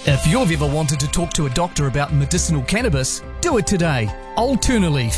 If you've ever wanted to talk to a doctor about medicinal cannabis, do it today. Alternaleaf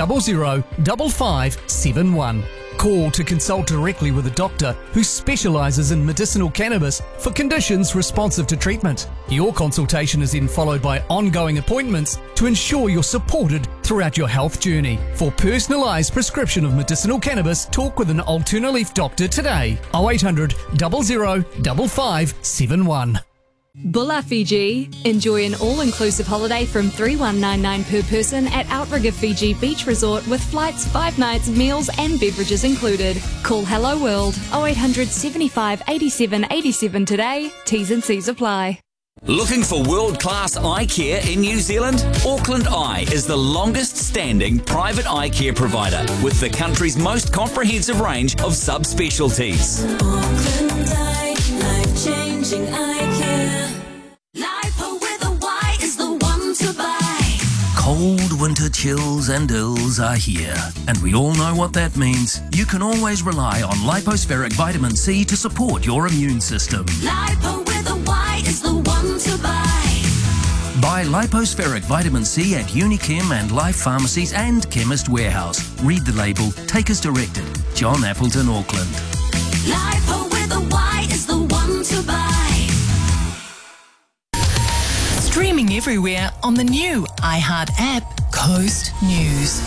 005571. Call to consult directly with a doctor who specialises in medicinal cannabis for conditions responsive to treatment. Your consultation is then followed by ongoing appointments to ensure you're supported throughout your health journey. For personalised prescription of medicinal cannabis, talk with an Alternaleaf doctor today. 0800 00 5571. Bulla Fiji. Enjoy an all-inclusive holiday from $3,199 per person at Outrigger Fiji Beach Resort with flights, 5 nights, meals and beverages included. Call Hello World 0800 75 87 87 today. T's and C's apply. Looking for world-class eye care in New Zealand? Auckland Eye is the longest-standing private eye care provider with the country's most comprehensive range of subspecialties. Auckland Eye, life-changing eye care. Lipo with a Y is the one to buy. Cold winter chills and ills are here, and we all know what that means. You can always rely on Lipospheric Vitamin C to support your immune system. Lipo with a Y is the one to buy. Buy Lipospheric Vitamin C at Unichem and Life Pharmacies and Chemist Warehouse. Read the label, take as directed. John Appleton, Auckland. Lipo with a Y is the one to buy. Streaming everywhere on the new iHeart app, Coast News.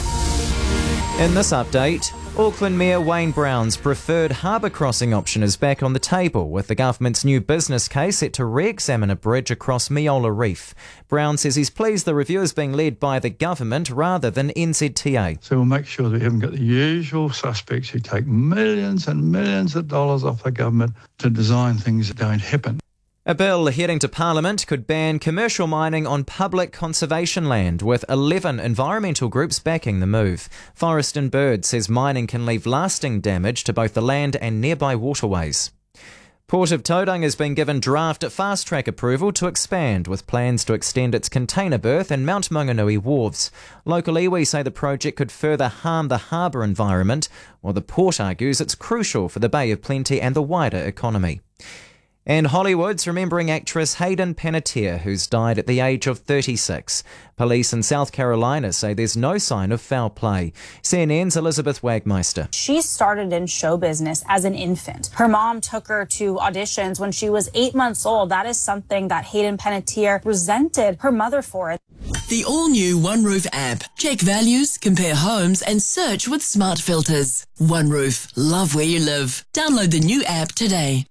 In this update, Auckland Mayor Wayne Brown's preferred harbour crossing option is back on the table, with the government's new business case set to re-examine a bridge across Meola Reef. Brown says he's pleased the review is being led by the government rather than NZTA. So we'll make sure that we haven't got the usual suspects who take millions and millions of dollars off the government to design things that don't happen. A bill heading to Parliament could ban commercial mining on public conservation land, with 11 environmental groups backing the move. Forest and Bird says mining can leave lasting damage to both the land and nearby waterways. Port of Tauranga has been given draft fast-track approval to expand, with plans to extend its container berth and Mount Maunganui wharves. Local iwi say the project could further harm the harbour environment, while the port argues it's crucial for the Bay of Plenty and the wider economy. And Hollywood's remembering actress Hayden Panettiere, who's died at the age of 36. Police in South Carolina say there's no sign of foul play. CNN's Elizabeth Wagmeister. She started in show business as an infant. Her mom took her to auditions when she was 8 months old. That is something that Hayden Panettiere resented her mother for. The all-new OneRoof app. Check values, compare homes and search with smart filters. OneRoof. Love where you live. Download the new app today.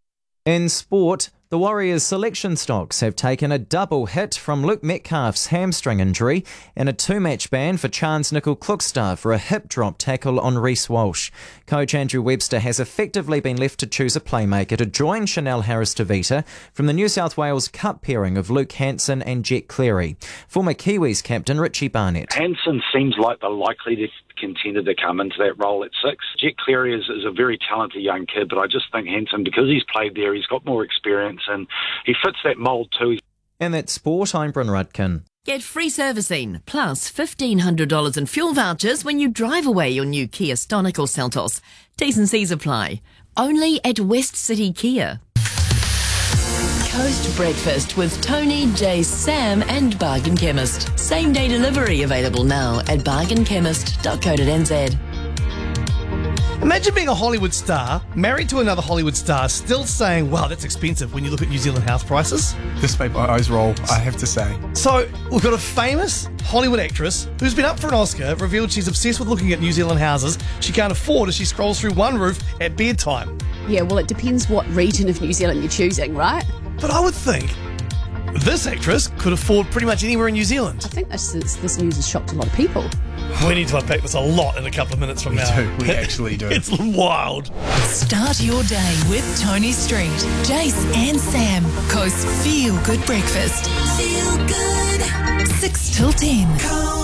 In sport, the Warriors selection stocks have taken a double hit from Luke Metcalf's hamstring injury and a 2-match ban for Chance Nicol-Klokstad for a hip drop tackle on Reece Walsh. Coach Andrew Webster has effectively been left to choose a playmaker to join Chanel Harris-Tavita from the New South Wales Cup pairing of Luke Hanson and Jet Cleary. Former Kiwis captain Richie Barnett. Hanson seems like the likely contender to come into that role at 6. Jet Cleary is a very talented young kid, but I just think Hanson, because he's played there, he's got more experience and he fits that mould too. And that's sport, I'm Bryn Rudkin. Get free servicing plus $1,500 in fuel vouchers when you drive away your new Kia Stonic or Seltos. T's and C's apply. Only at West City Kia. Coast Breakfast with Tony, Jace, Sam and Bargain Chemist. Same day delivery available now at bargainchemist.co.nz. Imagine being a Hollywood star, married to another Hollywood star, still saying, wow, that's expensive when you look at New Zealand house prices. This made my eyes roll, I have to say. So, we've got a famous Hollywood actress who's been up for an Oscar, revealed she's obsessed with looking at New Zealand houses she can't afford as she scrolls through OneRoof at bedtime. Yeah, well, it depends what region of New Zealand you're choosing, right? But I would think this actress could afford pretty much anywhere in New Zealand. I think this news has shocked a lot of people. We need to unpack this a lot in a couple of minutes from now. We actually do. It's wild. Start your day with Tony Street, Jace and Sam. Coast Feel Good Breakfast. Feel good. 6 till 10.